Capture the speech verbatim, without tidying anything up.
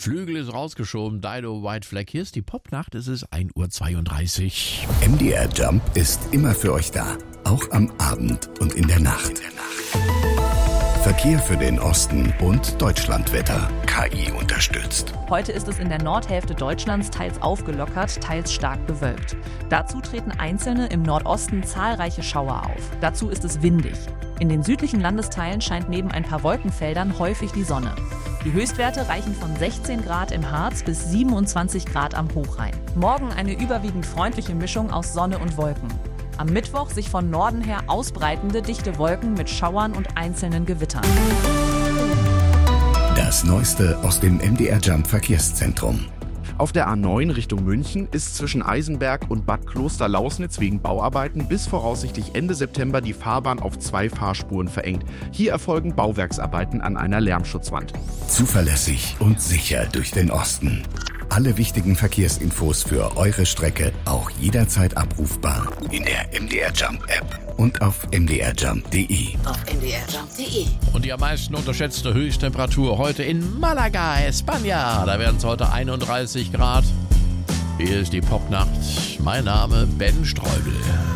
Flügel ist rausgeschoben, Dido, White Flag. Hier ist die Popnacht, es ist ein Uhr zweiunddreißig. M D R Jump ist immer für euch da, auch am Abend und in der Nacht. Verkehr für den Osten und Deutschlandwetter. K I unterstützt. Heute ist es in der Nordhälfte Deutschlands teils aufgelockert, teils stark bewölkt. Dazu treten einzelne im Nordosten zahlreiche Schauer auf. Dazu ist es windig. In den südlichen Landesteilen scheint neben ein paar Wolkenfeldern häufig die Sonne. Die Höchstwerte reichen von sechzehn Grad im Harz bis siebenundzwanzig Grad am Hochrhein. Morgen eine überwiegend freundliche Mischung aus Sonne und Wolken. Am Mittwoch sich von Norden her ausbreitende dichte Wolken mit Schauern und einzelnen Gewittern. Das Neueste aus dem M D R Jump Verkehrszentrum. Auf der A neun Richtung München ist zwischen Eisenberg und Bad Kloster-Lausnitz wegen Bauarbeiten bis voraussichtlich Ende September die Fahrbahn auf zwei Fahrspuren verengt. Hier erfolgen Bauwerksarbeiten an einer Lärmschutzwand. Zuverlässig und sicher durch den Osten. Alle wichtigen Verkehrsinfos für eure Strecke auch jederzeit abrufbar in der M D R Jump App und auf m d r jump punkt d e. Auf m d r jump punkt d e. Und die am meisten unterschätzte Höchsttemperatur heute in Malaga, España. Da werden es heute einunddreißig Grad. Hier ist die Popnacht. Mein Name Ben Streubel.